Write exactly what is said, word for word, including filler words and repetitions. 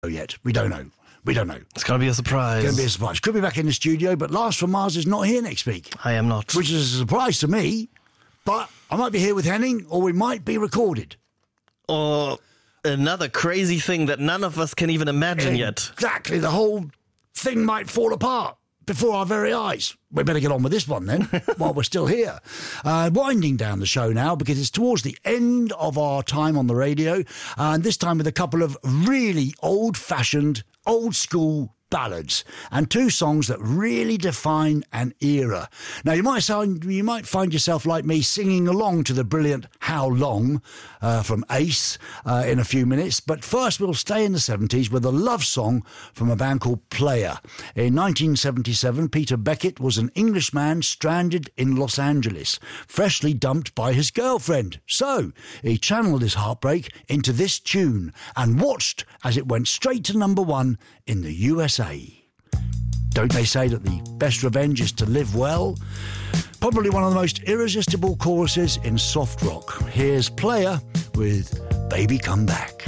yet. We don't know. We don't know. It's going to be a surprise. Going to be a surprise. Could be back in the studio, but Lars from Mars is not here next week. I am not. Which is a surprise to me, but I might be here with Henning, or we might be recorded. Or another crazy thing that none of us can even imagine yet. Exactly. The whole thing might fall apart before our very eyes. We better get on with this one then, while we're still here. Uh, winding down the show now, because it's towards the end of our time on the radio, uh, and this time with a couple of really old-fashioned, old-school ballads, and two songs that really define an era. Now, you might sound, you might find yourself like me singing along to the brilliant How Long uh, from Ace uh, in a few minutes, but first we'll stay in the seventies with a love song from a band called Player. In nineteen seventy-seven, Peter Beckett was an Englishman stranded in Los Angeles, freshly dumped by his girlfriend. So he channeled his heartbreak into this tune and watched as it went straight to number one in the U S A. Don't they say that the best revenge is to live well? Probably one of the most irresistible choruses in soft rock. Here's Player with Baby Come Back.